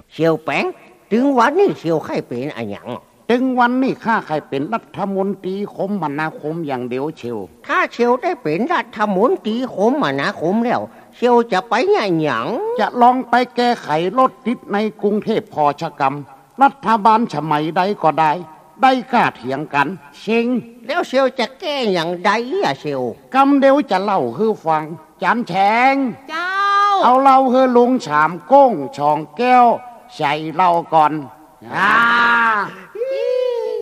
เชียวแป้งถึงวันนี้เชียวใครเป็นอะไรอย่างถึงวันนี้ข้าใครเป็นรัฐมนตรีคมนาคมอย่างเดียวเชียวถ้าเชียวได้เป็นรัฐมนตรีคมนาคมแล้วเชียวจะไปอย่างจะลองไปแก้ไขรถติดในกรุงเทพพอชกรรมรัฐบาลสมัยใดก็ได้กล้าเถียงกันเชงแล้วเชียวจะแก้อย่างใดอะเชียวกำเดียวจะเล่าคือฟังจานแฉงเจ้าเอาเล่าคือลุงฉามก้งช่องแก้วใส่เล่าก่อน